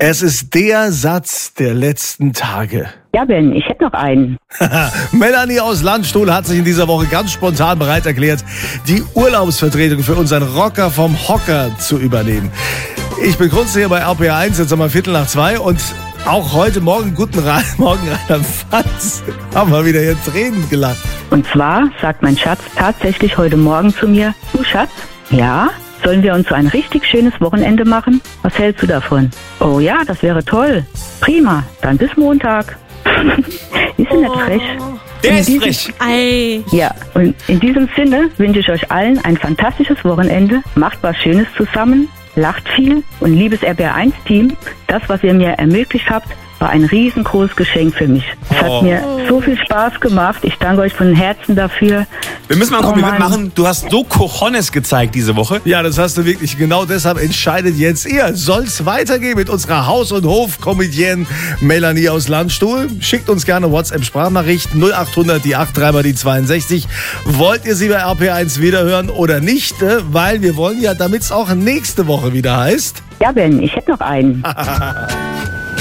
Es ist der Satz der letzten Tage. Ja, Ben, ich hätte noch einen. Melanie aus Landstuhl hat sich in dieser Woche ganz spontan bereit erklärt, die Urlaubsvertretung für unseren Rocker vom Hocker zu übernehmen. Ich begrüße hier bei RPA1, jetzt haben wir 1:45 und auch heute Morgen, guten Morgen, Rainer Fatz, haben wir wieder hier Tränen gelacht. Und zwar sagt mein Schatz tatsächlich heute Morgen zu mir, du Schatz, ja, sollen wir uns so ein richtig schönes Wochenende machen? Was hältst du davon? Oh ja, das wäre toll. Prima, dann bis Montag. Ist ja nicht frech. Der ist frech. Ei. Ja, und in diesem Sinne wünsche ich euch allen ein fantastisches Wochenende. Macht was Schönes zusammen, lacht viel und liebes RBR1-Team, das, was ihr mir ermöglicht habt, war ein riesengroßes Geschenk für mich. Es hat mir so viel Spaß gemacht. Ich danke euch von Herzen dafür. Wir müssen mal ein Kompliment machen. Du hast so Cojones gezeigt diese Woche. Ja, das hast du wirklich. Genau deshalb entscheidet jetzt ihr. Soll's weitergehen mit unserer Haus- und Hof-Comedienne Melanie aus Landstuhl? Schickt uns gerne WhatsApp-Sprachnachricht 0800 die 83 die 62. Wollt ihr sie bei RP1 wiederhören oder nicht? Weil wir wollen ja, damit es auch nächste Woche wieder heißt. Ja, Ben, ich hätte noch einen.